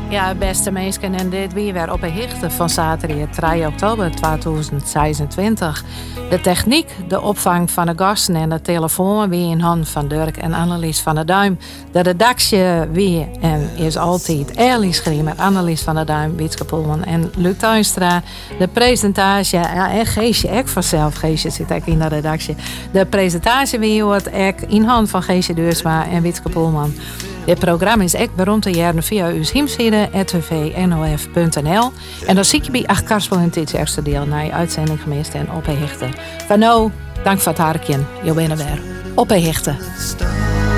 Ja, beste mensen, en dit weer op een hichte van zaterdag 3 oktober 2026. De techniek, de opvang van de gasten en de telefoon weer in handen van Dirk en Annelies van der Duim. De redactie weer en is altijd Ellie Schreemer, Annelies van der Duim, Witske Poelman en Luc Tuinstra. De presentatie, ja, en Geesje ek vanzelf, Geesje zit ook in de redactie. De presentatie weer wordt ook in handen van Geesje Deursma en Witske Poelman. Dit programma is echt beroemd te jaren via uw hemside rtvnof.nl. En dan zie je bij 8 Karspel in dit eerste deel naar je uitzending gemist en op een hichte. Van nou, dank voor het harkje. Je bent er weer. Op een hichte.